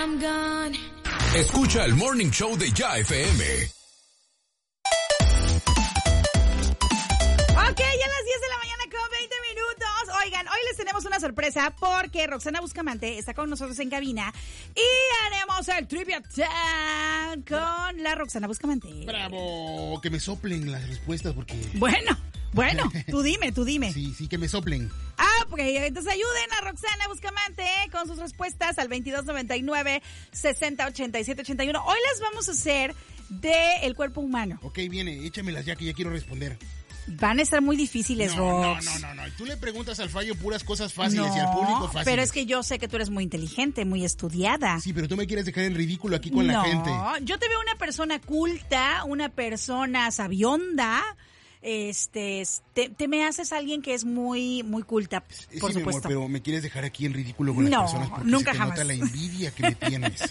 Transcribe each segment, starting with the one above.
Escucha el Morning Show de Ya FM. Ok, ya a las 10 de la mañana con 20 minutos. Oigan, hoy les tenemos una sorpresa porque Roxana Bustamante está con nosotros en cabina y haremos el Trivia Time con la Roxana Bustamante. ¡Bravo! Que me soplen las respuestas porque... Bueno, tú dime. Sí, que me soplen. Porque entonces ayuden a Roxana Bustamante con sus respuestas al 2299 6087 81. Hoy las vamos a hacer del cuerpo humano. Ok, viene, échamelas ya que ya quiero responder. Van a estar muy difíciles, Rox. No. Tú le preguntas al fallo puras cosas fáciles y al público fáciles. Pero es que yo sé que tú eres muy inteligente, muy estudiada. Sí, pero tú me quieres dejar en ridículo aquí con la gente. No, yo te veo una persona culta, una persona sabionda. Te me haces alguien que es muy culta, por sí, supuesto. Mi amor, pero me quieres dejar aquí en ridículo con las personas porque nunca se te jamás. nota la envidia que me tienes.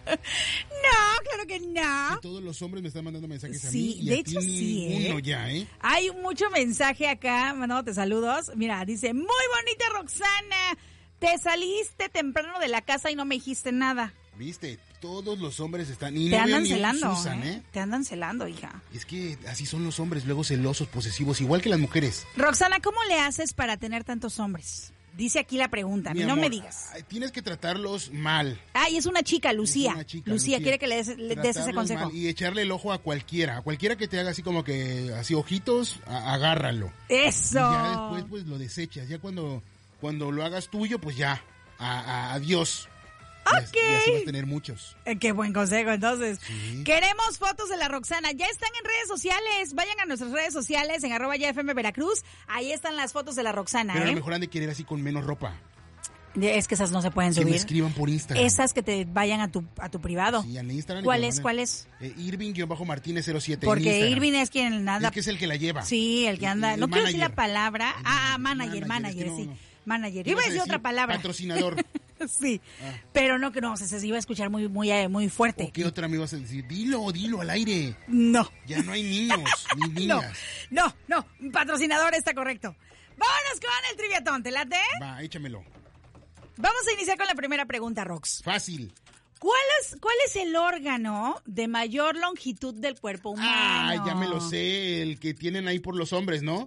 No, claro que no. Que todos los hombres me están mandando mensajes a Sí, mí y de a hecho ti sí, ninguno ya, ¿eh? Hay mucho mensaje acá, mandándote saludos. Mira, dice, muy bonita Roxana, te saliste temprano de la casa y no me dijiste nada. ¿Viste? Todos los hombres están... Y te no andan veo ni celando, un Susan, ¿eh? Te andan celando, hija. Es que así son los hombres, luego celosos, posesivos, igual que las mujeres. Roxana, ¿cómo le haces para tener tantos hombres? Dice aquí la pregunta, Mi no amor, me digas. Tienes que tratarlos mal. Y es una chica, Lucía. Es una chica, Lucía quiere que le des ese Tratarlos consejo. mal y echarle el ojo a cualquiera que te haga así como que, así ojitos, agárralo. ¡Eso! Y ya después pues lo desechas, ya cuando lo hagas tuyo, pues ya, adiós. Ok. Y así vas a tener muchos. Qué buen consejo, entonces. Sí. Queremos fotos de la Roxana. Ya están en redes sociales. Vayan a nuestras redes sociales en @YFM Veracruz. Ahí están las fotos de la Roxana, Pero a lo mejor han de querer así con menos ropa. Es que esas no se pueden Que me subir. escriban por Instagram. Esas que te vayan a tu privado. Sí, en Instagram. ¿Cuál es? Irving-Martínez07 Porque Irving es quien anda. Es que es el que la lleva. Sí, el que anda. No quiero decir la palabra. Manager, es que sí. no. Manager. Iba a decir otra palabra. Patrocinador. Sí. Pero no, que no, se iba a escuchar muy fuerte. ¿O qué otra me ibas a decir? Dilo al aire. No. Ya no hay niños ni niñas. No. Patrocinador está correcto. Vámonos con el triviatón, ¿te late? Va, échamelo. Vamos a iniciar con la primera pregunta, Rox. Fácil. ¿Cuál es el órgano de mayor longitud del cuerpo humano? Ya me lo sé, el que tienen ahí por los hombres, ¿no?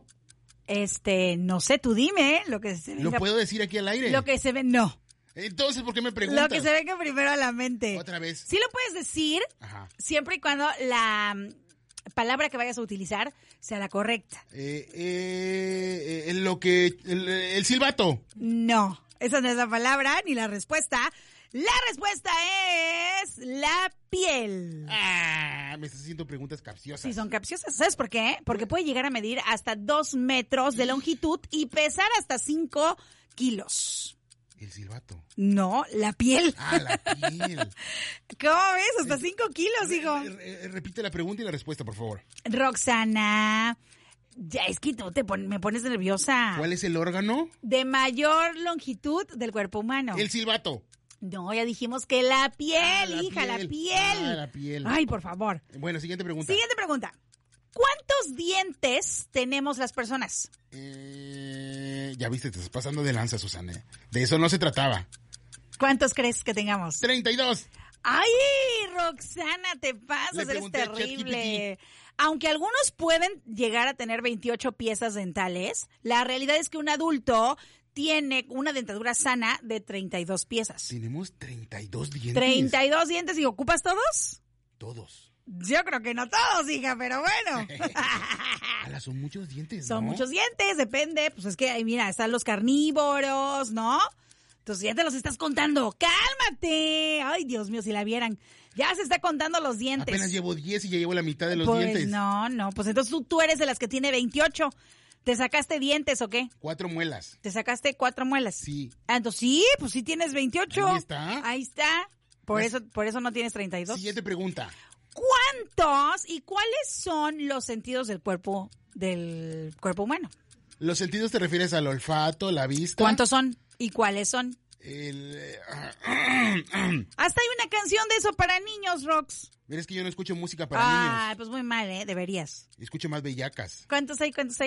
No sé, tú dime, lo que se ¿Lo puedo decir aquí al aire? Lo que se ve, no. Entonces, ¿por qué me preguntas? Lo que se venga primero a la mente. Otra vez. Sí lo puedes decir, siempre y cuando la palabra que vayas a utilizar sea la correcta. El silbato. No, esa no es la palabra ni la respuesta. La respuesta es la piel. Me estás haciendo preguntas capciosas. Sí, son capciosas. ¿Sabes por qué? Porque puede llegar a medir hasta 2 metros de longitud y pesar hasta 5 kilos. El silbato. No, la piel. La piel. ¿Cómo ves? Hasta 5 kilos, hijo. Repite la pregunta y la respuesta, por favor. Roxana, ya es que tú me pones nerviosa. ¿Cuál es el órgano? De mayor longitud del cuerpo humano. El silbato. No, ya dijimos que la piel, hija, la piel. La piel. Ay, por favor. Bueno, siguiente pregunta. Siguiente pregunta. ¿Cuántos dientes tenemos las personas? Ya viste, te estás pasando de lanza, Susana. De eso no se trataba. ¿Cuántos crees que tengamos? 32. ¡Ay, Roxana, te pasas! Eres terrible. Aunque algunos pueden llegar a tener 28 piezas dentales, la realidad es que un adulto tiene una dentadura sana de 32 piezas. Tenemos 32 dientes. 32 dientes, ¿y ocupas todos? Todos. Yo creo que no todos, hija, pero bueno. Son muchos dientes, Son ¿no? muchos dientes, depende. Pues es que, mira, están los carnívoros, ¿no? Entonces ya te los estás contando. ¡Cálmate! Ay, Dios mío, si la vieran. Ya se está contando los dientes. Apenas llevo 10 y ya llevo la mitad de los dientes. No, pues entonces tú eres de las que tiene 28. ¿Te sacaste dientes o qué? 4 muelas. ¿Te sacaste 4 muelas? Sí. Entonces sí, pues sí tienes 28. Ahí está. Por eso no tienes 32. Siguiente pregunta. ¿Cuántos y cuáles son los sentidos del cuerpo humano? ¿Los sentidos te refieres al olfato, la vista? ¿Cuántos son y cuáles son? Hasta hay una canción de eso para niños, Rox. Mira, es que yo no escucho música para niños. Pues muy mal, deberías. Escucho más bellacas. ¿Cuántos hay? ¿Cuántos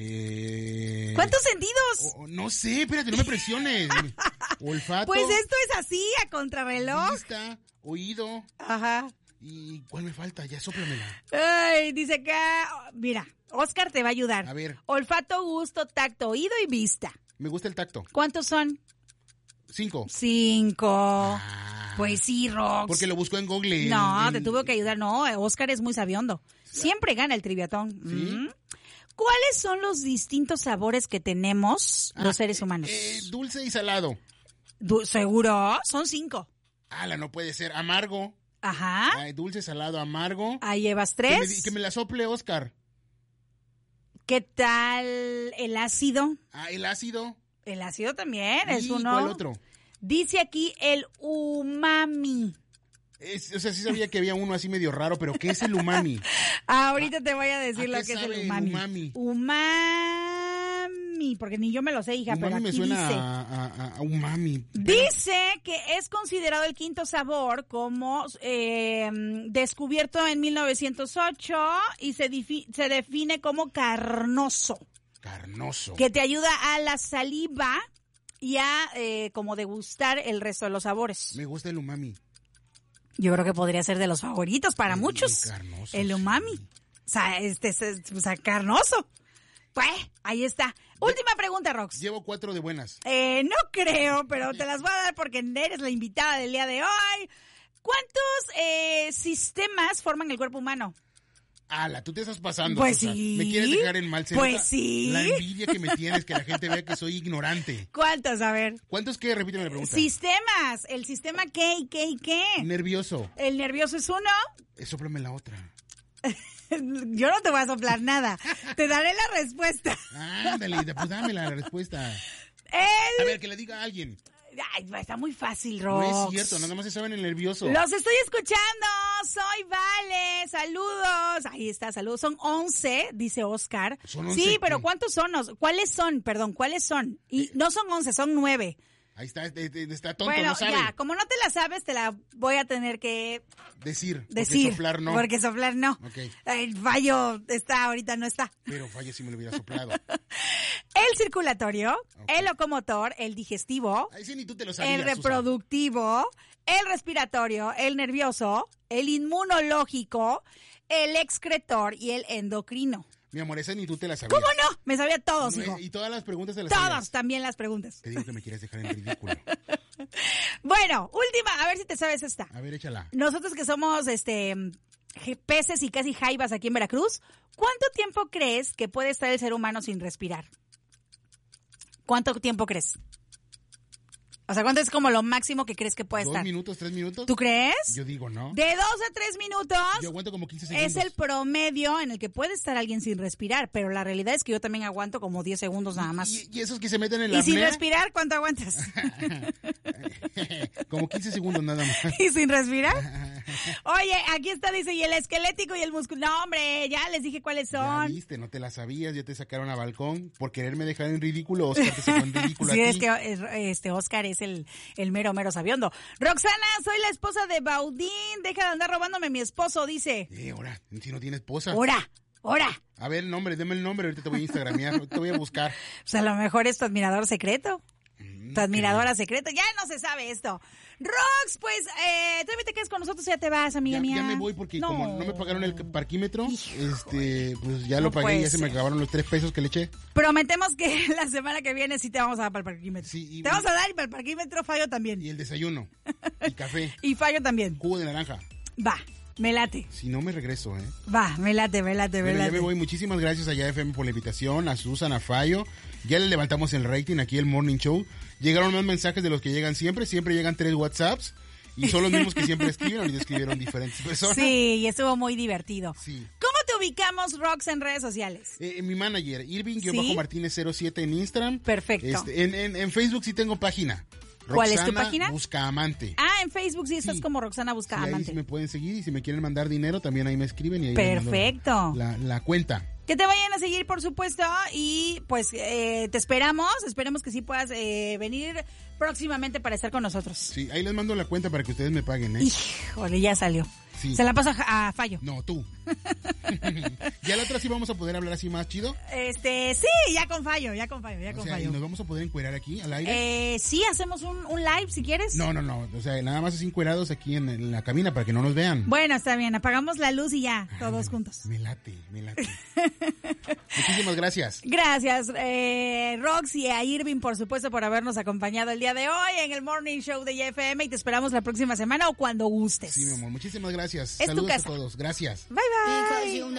sentidos? No sé, espérate, no me presiones. Olfato. Pues esto es así, a contrarreloj. Vista, oído. Ajá. ¿Y cuál me falta? Ya sóplamela. Ay, dice acá, mira, Oscar te va a ayudar. A ver. Olfato, gusto, tacto, oído y vista. Me gusta el tacto. ¿Cuántos son? 5. 5. Pues sí, Rox. Porque lo buscó en Google. No, te tuvo que ayudar. No, Oscar es muy sabiondo. Siempre gana el triviatón. ¿Sí? ¿Cuáles son los distintos sabores que tenemos los seres humanos? Dulce y salado. ¿Seguro? Son 5. No puede ser. Amargo. Ajá. Dulce, salado, amargo. Ahí llevas 3. Que me la sople, Oscar. ¿Qué tal el ácido? El ácido. El ácido también es uno. ¿Cuál otro? Dice aquí el umami. Sí sabía que había uno así medio raro, pero ¿qué es el umami? Ahorita te voy a decir lo que es el umami. Umami, porque ni yo me lo sé, hija, umami pero aquí me suena dice. a umami. Dice que es considerado el quinto sabor como descubierto en 1908 y se define como carnoso. Carnoso. Que te ayuda a la saliva y a como degustar el resto de los sabores. Me gusta el umami. Yo creo que podría ser de los favoritos para muchos. Carnoso, el umami. Sí. O sea, carnoso. Pues, ahí está. Última pregunta, Rox. Llevo 4 de buenas. No creo, pero te las voy a dar porque eres la invitada del día de hoy. ¿Cuántos sistemas forman el cuerpo humano? Tú te estás pasando. Pues Sosa. sí. Me quieres dejar en mal. Pues sí. La envidia que me tienes, que la gente vea que soy ignorante. ¿Cuántos? A ver. ¿Cuántos qué? Repíteme la pregunta. Sistemas. ¿El sistema qué y qué y qué? Nervioso. ¿El nervioso es uno? Sóplame la otra. Yo no te voy a soplar nada. Te daré la respuesta. Ándale, pues dame la respuesta. A ver, que le diga a alguien. Ay, está muy fácil, Rox. No es cierto, nada más se saben el nervioso. Los estoy escuchando, soy Vale, saludos. Ahí está, saludos. Son 11, dice Oscar. ¿Son 11? Sí, pero ¿cuántos son? ¿Cuáles son? Perdón, ¿cuáles son? Y no son 11, son 9. Ahí está tonto, bueno, no sabe. ya, como no te la sabes, te la voy a tener que decir. Porque soplar no. Porque soplar no. Okay. El fallo está, ahorita no está. Pero fallo si me lo hubiera soplado. El circulatorio, el locomotor, el digestivo, ahí sí ni tú te lo sabías, el reproductivo, el respiratorio, el nervioso, el inmunológico, el excretor y el endocrino. Mi amor, esa ni tú te la sabías. ¿Cómo no? Me sabía todos, hijo. Y todas las preguntas te las Todas, sabías. también las preguntas. Te digo que me quieres dejar en ridículo. Bueno, última, a ver si te sabes esta. A ver, échala. Nosotros que somos peces y casi jaivas aquí en Veracruz, ¿cuánto tiempo crees que puede estar el ser humano sin respirar? ¿Cuánto tiempo crees? O sea, ¿cuánto es como lo máximo que crees que puede estar? 2 minutos, 3 minutos. ¿Tú crees? Yo digo, ¿no? De 2 a 3 minutos. Yo aguanto como 15 segundos. Es el promedio en el que puede estar alguien sin respirar, pero la realidad es que yo también aguanto como 10 segundos nada más. ¿Y esos que se meten en la apnea? ¿Y sin apnea? respirar cuánto aguantas? Como 15 segundos nada más. ¿Y sin respirar? Oye, aquí está, dice, y el esquelético y el músculo. No, hombre, ya les dije cuáles son. Ya viste, no te la sabías, ya te sacaron a balcón por quererme dejar en ridículo. Oscar te sacó en ridículo sí, a es ti. que Oscar es el mero sabiondo. Roxana, soy la esposa de Baudín. Deja de andar robándome mi esposo, dice. Ahora, si no tiene esposa. Ahora. A ver, el nombre, deme el nombre, ahorita te voy a instagramear, te voy a buscar. Pues a lo mejor es tu admirador secreto. Tu admiradora secreta. Ya no se sabe esto. Rox, pues, todavía te quedas con nosotros y ya te vas, amiga mía. Ya me voy porque como no me pagaron el parquímetro, pues ya No lo pagué puede y ya se me ser. acabaron los 3 pesos que le eché. Prometemos que la semana que viene sí te vamos a dar para el parquímetro. Sí, te vamos a dar y para el parquímetro fallo también. Y el desayuno, y café, Y fallo también. jugo de naranja. Va, me late. Si no me regreso, Va, me late. Bueno, ya me voy. Muchísimas gracias a YFM por la invitación, a Susan, a Fallo. Ya le levantamos el rating aquí el Morning Show. Llegaron más mensajes de los que llegan siempre. Siempre llegan 3 WhatsApps. Y son los mismos que siempre escriben. Ahorita escribieron diferentes personas. Sí, y estuvo muy divertido. Sí. ¿Cómo te ubicamos, Rox, en redes sociales? Mi manager, Irving-Martínez07 en Instagram. Perfecto. En Facebook sí tengo página. ¿Cuál es tu Roxana página? Busca Amante. En Facebook sí estás como Roxana Busca Sí, ahí Amante. sí me pueden seguir y si me quieren mandar dinero también ahí me escriben y ahí les mando Perfecto. la cuenta. Que te vayan a seguir, por supuesto, y pues te esperamos que sí puedas venir próximamente para estar con nosotros. Sí, ahí les mando la cuenta para que ustedes me paguen, Híjole, ya salió. Sí. Se la paso a Fallo. No, tú. ¿Ya la otra sí vamos a poder hablar así más chido? Sí, ya con Fallo. ¿Y nos vamos a poder encuerar aquí al aire? Sí, hacemos un live si quieres. No. O sea, nada más así encuerados aquí en la cabina para que no nos vean. Bueno, está bien. Apagamos la luz y ya, todos juntos. Me late. Muchísimas gracias. Gracias, Roxy, a Irving, por supuesto, por habernos acompañado el día de hoy en el Morning Show de YFM y te esperamos la próxima semana o cuando gustes. Sí, mi amor. Muchísimas gracias. Es Saludos tu casa. a todos. Gracias. Bye, bye.